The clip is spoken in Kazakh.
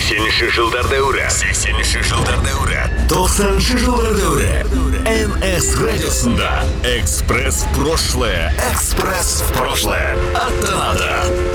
80-ші жылдар дәуірі. 90-ші жылдар дәуірі. НС радиосында «Экспресс в прошлое». «Экспресс в прошлое» аттанады.